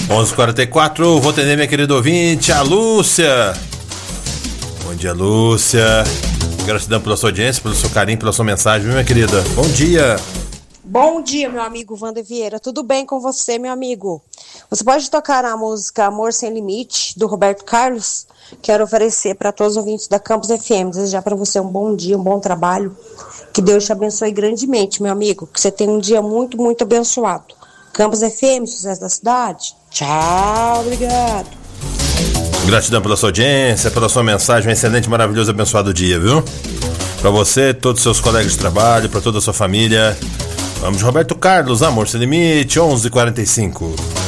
11h44, vou atender minha querida ouvinte, a Lúcia. Bom dia, Lúcia. Gratidão pela sua audiência, pelo seu carinho, pela sua mensagem, viu, minha querida? Bom dia. Bom dia, meu amigo Wander Vieira. Tudo bem com você, meu amigo? Você pode tocar a música Amor Sem Limite, do Roberto Carlos? Quero oferecer para todos os ouvintes da Campus FM. Desejar para você um bom dia, um bom trabalho. Que Deus te abençoe grandemente, meu amigo. Que você tenha um dia muito, muito abençoado. Campus FM, sucesso da cidade. Tchau, obrigado. Gratidão pela sua audiência, pela sua mensagem. Um excelente, maravilhoso, abençoado dia, viu? Para você, todos os seus colegas de trabalho, para toda a sua família. Vamos de Roberto Carlos, Amor Sem Limite, 11h45.